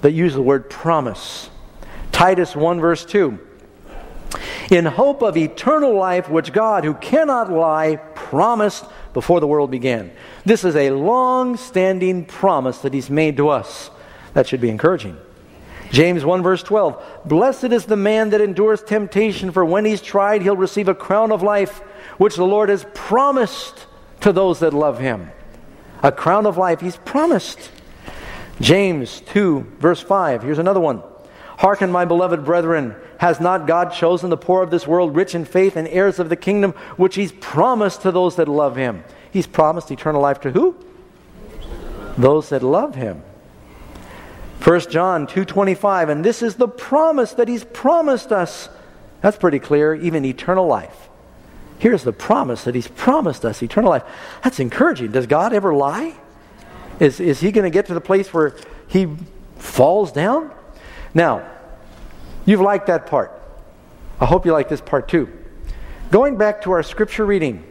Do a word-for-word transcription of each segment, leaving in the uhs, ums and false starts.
that use the word promise. Titus one verse two. In hope of eternal life, which God, who cannot lie, promised before the world began. This is a long-standing promise that He's made to us. That should be encouraging. James one verse twelve. Blessed is the man that endures temptation, for when he's tried, he'll receive a crown of life, which the Lord has promised to those that love Him. A crown of life He's promised. James two verse five. Here's another one. Hearken, my beloved brethren, has not God chosen the poor of this world rich in faith and heirs of the kingdom, which He's promised to those that love Him? He's promised eternal life to who? Those that love Him. First John two twenty-five, and this is the promise that He's promised us. That's pretty clear, even eternal life. Here's the promise that He's promised us, eternal life. That's encouraging. Does God ever lie? Is, is He going to get to the place where He falls down? Now, you've liked that part. I hope you like this part too. Going back to our scripture reading,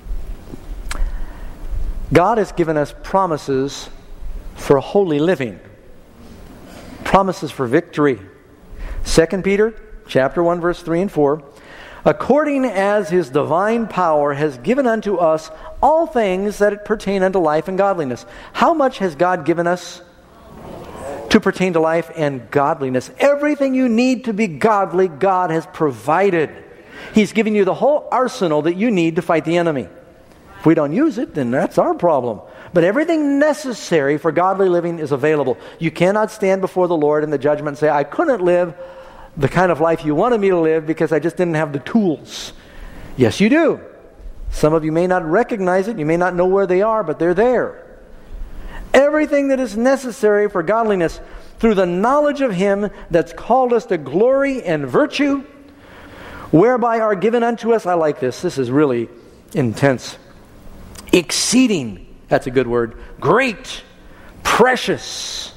God has given us promises for holy living. Promises for victory. Second Peter chapter one verse three and four. According as His divine power has given unto us all things that pertain unto life and godliness. How much has God given us to pertain to life and godliness? Everything you need to be godly, God has provided. He's given you the whole arsenal that you need to fight the enemy. If we don't use it, then that's our problem. But everything necessary for godly living is available. You cannot stand before the Lord in the judgment and say, I couldn't live the kind of life you wanted me to live because I just didn't have the tools. Yes, you do. Some of you may not recognize it. You may not know where they are, but they're there. Everything that is necessary for godliness through the knowledge of Him that's called us to glory and virtue, whereby are given unto us, I like this, this is really intense, exceeding, that's a good word, great, precious.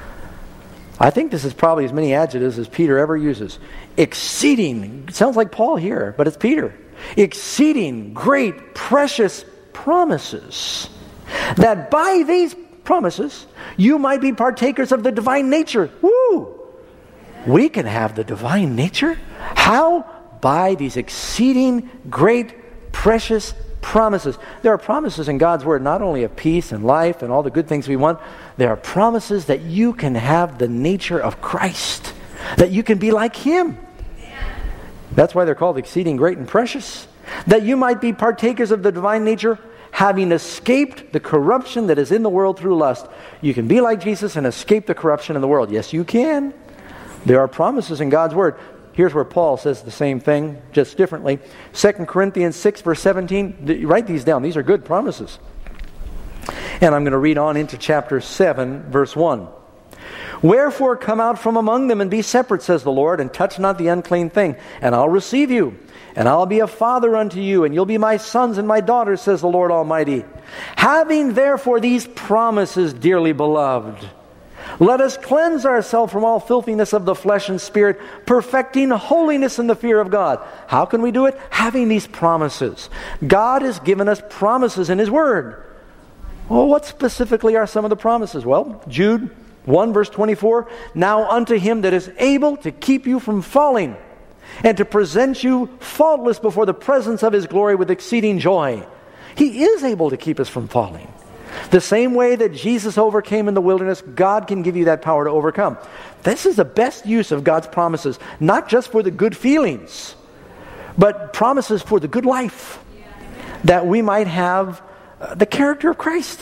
I think this is probably as many adjectives as Peter ever uses. Exceeding, it sounds like Paul here, but it's Peter. Exceeding great, precious promises, that by these promises you might be partakers of the divine nature. Woo! We can have the divine nature. How? By these exceeding great, precious promises. There are promises in God's Word, not only of peace and life and all the good things we want. There are promises that you can have the nature of Christ, that you can be like Him. That's why they're called exceeding great and precious. That you might be partakers of the divine nature, having escaped the corruption that is in the world through lust. You can be like Jesus and escape the corruption in the world. Yes, you can. There are promises in God's Word. Here's where Paul says the same thing, just differently. Second Corinthians six, verse seventeen. Write these down. These are good promises. And I'm going to read on into chapter seven, verse one. Wherefore come out from among them and be separate, says the Lord, and touch not the unclean thing, and I'll receive you. And I'll be a father unto you, and you'll be my sons and my daughters, says the Lord Almighty. Having therefore these promises, dearly beloved, let us cleanse ourselves from all filthiness of the flesh and spirit, perfecting holiness in the fear of God. How can we do it? Having these promises. God has given us promises in His Word. Well, what specifically are some of the promises? Well, Jude one verse twenty-four, now unto Him that is able to keep you from falling, and to present you faultless before the presence of His glory with exceeding joy. He is able to keep us from falling. The same way that Jesus overcame in the wilderness, God can give you that power to overcome. This is the best use of God's promises, not just for the good feelings, but promises for the good life, that we might have uh, the character of Christ.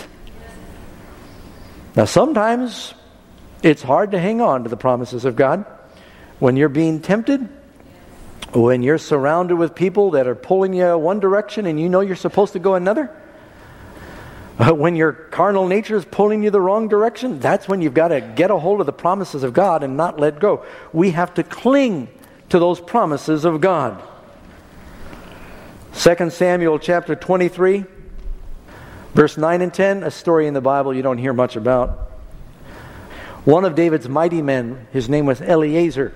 Now sometimes it's hard to hang on to the promises of God. When you're being tempted, when you're surrounded with people that are pulling you one direction and you know you're supposed to go another, when your carnal nature is pulling you the wrong direction, that's when you've got to get a hold of the promises of God and not let go. We have to cling to those promises of God. Second Samuel chapter twenty-three, verse nine and ten, a story in the Bible you don't hear much about. One of David's mighty men, his name was Eleazar.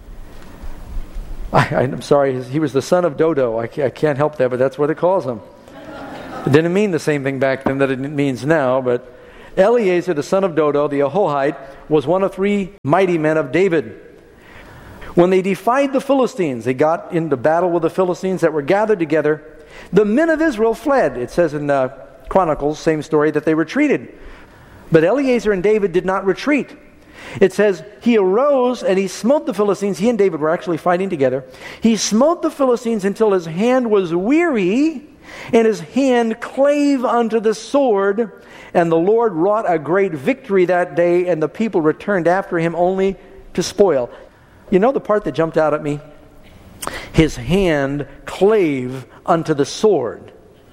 I, I'm sorry, he was the son of Dodo. I can't help that, but that's what it calls him. It didn't mean the same thing back then that it means now, but Eleazar, the son of Dodo, the Ahohite, was one of three mighty men of David. When they defied the Philistines, they got into battle with the Philistines that were gathered together. The men of Israel fled. It says in uh, Chronicles, same story, that they retreated. But Eleazar and David did not retreat. It says, he arose and he smote the Philistines. He and David were actually fighting together. He smote the Philistines until his hand was weary, and his hand clave unto the sword. And the Lord wrought a great victory that day, and the people returned after him only to spoil. You know the part that jumped out at me? His hand clave unto the sword.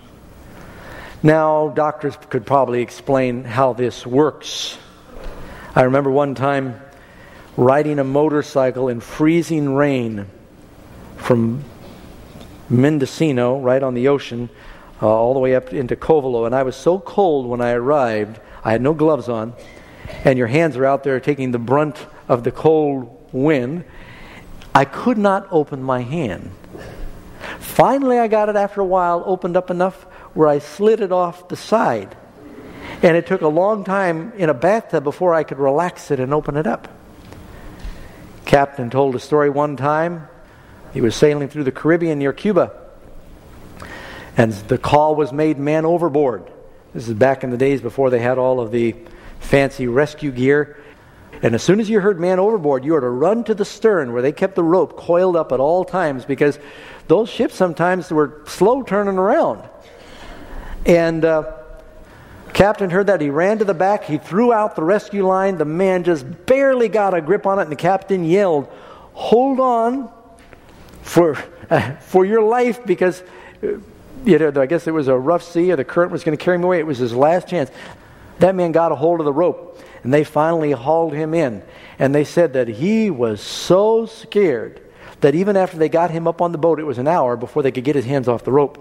Now, doctors could probably explain how this works. I remember one time riding a motorcycle in freezing rain from Mendocino, right on the ocean, uh, all the way up into Covelo. And I was so cold when I arrived, I had no gloves on, and your hands are out there taking the brunt of the cold wind. I could not open my hand. Finally, I got it after a while, opened up enough where I slid it off the side. And it took a long time in a bathtub before I could relax it and open it up. Captain told a story one time. He was sailing through the Caribbean near Cuba. And the call was made, man overboard. This is back in the days before they had all of the fancy rescue gear. And as soon as you heard man overboard, you were to run to the stern where they kept the rope coiled up at all times, because those ships sometimes were slow turning around. And uh, Captain heard that. He ran to the back. He threw out the rescue line. The man just barely got a grip on it, and the captain yelled, "Hold on for uh, for your life," because uh, you know, I guess it was a rough sea, or the current was going to carry him away. It was his last chance. That man got a hold of the rope, and they finally hauled him in. And they said that he was so scared that even after they got him up on the boat, it was an hour before they could get his hands off the rope.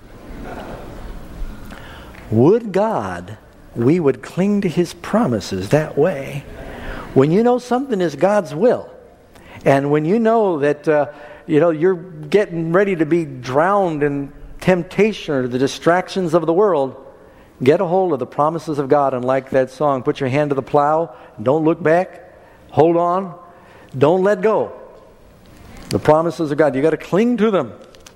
Would God we would cling to His promises that way. When you know something is God's will, and when you know that uh, you know you're getting ready to be drowned in temptation or the distractions of the world, get a hold of the promises of God. And like that song, put your hand to the plow, don't look back, hold on, don't let go. The promises of God, you got to cling to them.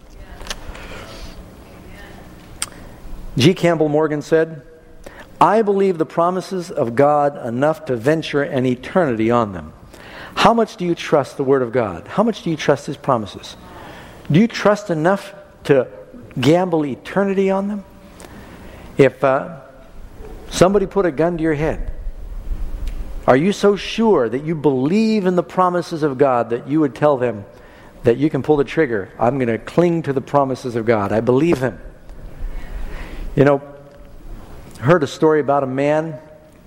G. Campbell Morgan said, "I believe the promises of God enough to venture an eternity on them." How much do you trust the Word of God? How much do you trust His promises? Do you trust enough to gamble eternity on them? If uh, somebody put a gun to your head, are you so sure that you believe in the promises of God that you would tell them that you can pull the trigger? I'm going to cling to the promises of God. I believe them. You know, I heard a story about a man.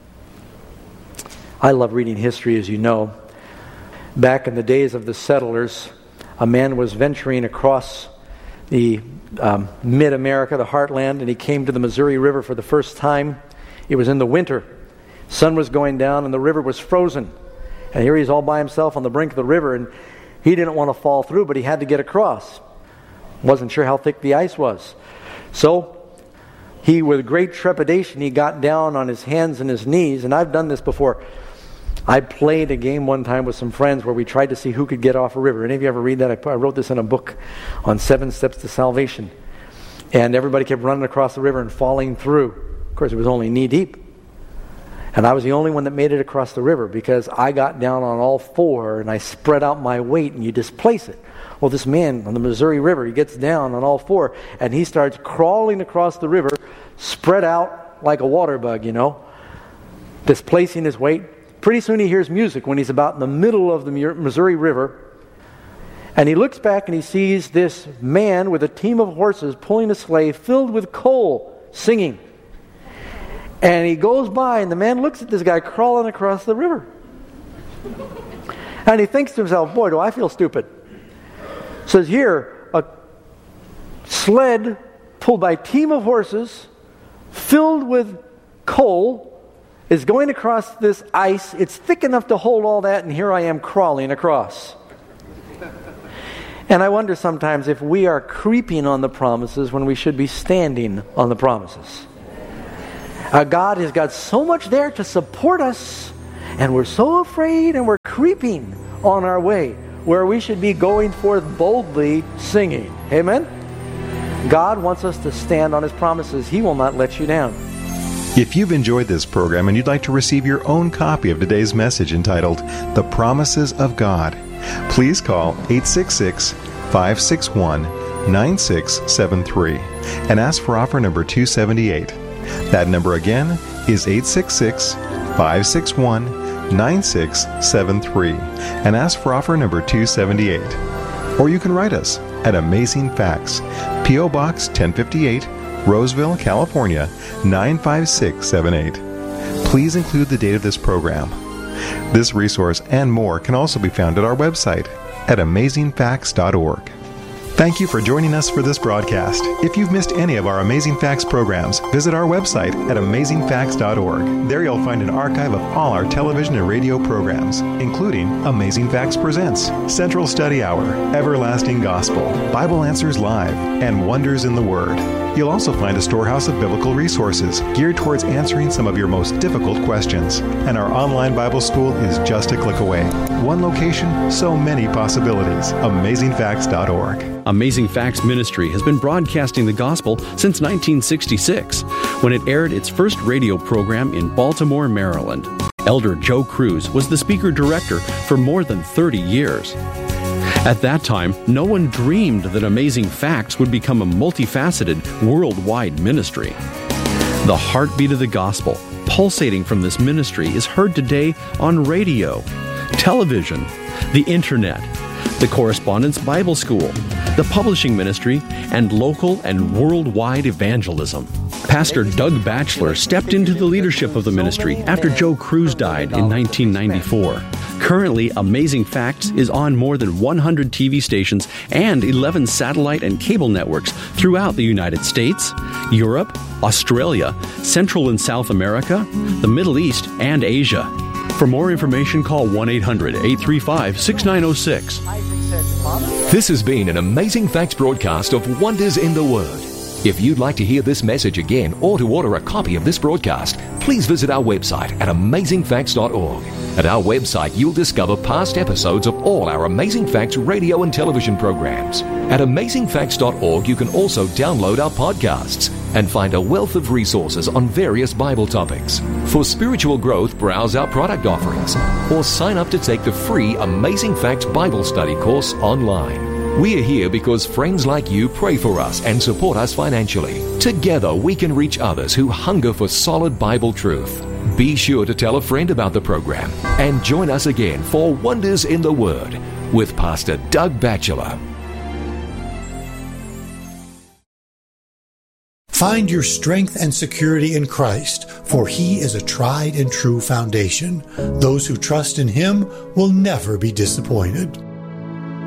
I love reading history, as you know. Back in the days of the settlers, a man was venturing across the um, mid-America, the heartland, and he came to the Missouri River for the first time. It was in the winter. Sun was going down and the river was frozen. And here he's all by himself on the brink of the river, and he didn't want to fall through, but he had to get across. Wasn't sure how thick the ice was. So he, with great trepidation, he got down on his hands and his knees. And I've done this before. I played a game one time with some friends where we tried to see who could get off a river. Any of you ever read that? I wrote this in a book on seven steps to salvation. And everybody kept running across the river and falling through. Of course, it was only knee deep. And I was the only one that made it across the river because I got down on all four and I spread out my weight and you displace it. Well, this man on the Missouri River, he gets down on all four and he starts crawling across the river, spread out like a water bug, you know, displacing his weight. Pretty soon he hears music when he's about in the middle of the Missouri River. And he looks back and he sees this man with a team of horses pulling a sleigh filled with coal, singing. And he goes by and the man looks at this guy crawling across the river. And he thinks to himself, boy, do I feel stupid. Says here, a sled pulled by a team of horses filled with coal is going across this ice. It's thick enough to hold all that, and here I am crawling across. And I wonder sometimes if we are creeping on the promises when we should be standing on the promises. Uh, God has got so much there to support us And we're so afraid and we're creeping on our way where we should be going forth boldly singing. Amen? God wants us to stand on His promises. He will not let you down. If you've enjoyed this program and you'd like to receive your own copy of today's message entitled The Promises of God, please call eight six six, five six one, nine six seven three and ask for offer number two seventy-eight. That number again is eight six six, five six one, nine six seven three and ask for offer number two seventy-eight. Or you can write us at Amazing Facts, P O Box ten fifty-eight, Roseville, California, nine five six seven eight. Please include the date of this program. This resource and more can also be found at our website at amazing facts dot org. Thank you for joining us for this broadcast. If you've missed any of our Amazing Facts programs, visit our website at amazing facts dot org. There you'll find an archive of all our television and radio programs, including Amazing Facts Presents, Central Study Hour, Everlasting Gospel, Bible Answers Live, and Wonders in the Word. You'll also find a storehouse of biblical resources geared towards answering some of your most difficult questions. And our online Bible school is just a click away. One location, so many possibilities. amazing facts dot org. Amazing Facts Ministry has been broadcasting the gospel since nineteen sixty-six, when it aired its first radio program in Baltimore, Maryland. Elder Joe Cruz was the speaker-director for more than thirty years. At that time, no one dreamed that Amazing Facts would become a multifaceted, worldwide ministry. The heartbeat of the gospel, pulsating from this ministry, is heard today on radio, television, the internet, the Correspondence Bible School, the publishing ministry, and local and worldwide evangelism. Pastor Doug Batchelor stepped into the leadership of the ministry after Joe Cruz died in nineteen ninety-four. Currently, Amazing Facts is on more than one hundred T V stations and eleven satellite and cable networks throughout the United States, Europe, Australia, Central and South America, the Middle East, and Asia. For more information, call one eight hundred, eight three five, six nine zero six. This has been an Amazing Facts broadcast of Wonders in the Word. If you'd like to hear this message again or to order a copy of this broadcast, please visit our website at amazing facts dot org. At our website, you'll discover past episodes of all our Amazing Facts radio and television programs. At amazing facts dot org, you can also download our podcasts and find a wealth of resources on various Bible topics. For spiritual growth, browse our product offerings or sign up to take the free Amazing Facts Bible Study course online. We are here because friends like you pray for us and support us financially. Together, we can reach others who hunger for solid Bible truth. Be sure to tell a friend about the program and join us again for Wonders in the Word with Pastor Doug Batchelor. Find your strength and security in Christ, for He is a tried and true foundation. Those who trust in Him will never be disappointed.